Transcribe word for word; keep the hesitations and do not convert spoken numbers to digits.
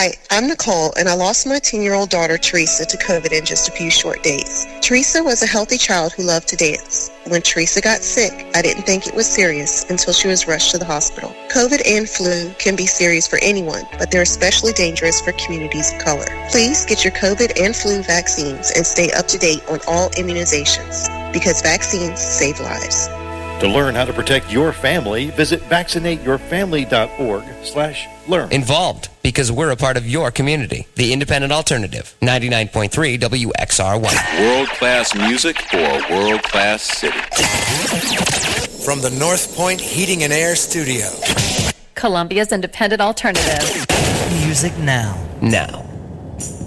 Hi, I'm Nicole, and I lost my ten-year-old daughter, Teresa, to COVID in just a few short days. Teresa was a healthy child who loved to dance. When Teresa got sick, I didn't think it was serious until she was rushed to the hospital. COVID and flu can be serious for anyone, but they're especially dangerous for communities of color. Please get your COVID and flu vaccines and stay up to date on all immunizations, because vaccines save lives. To learn how to protect your family, visit vaccinate your family dot org slash learn. Involved, because we're a part of your community. The Independent Alternative, ninety-nine point three W X R one. World-class music for a world-class city. From the North Point Heating and Air Studio. Columbia's Independent Alternative. Music now. Now.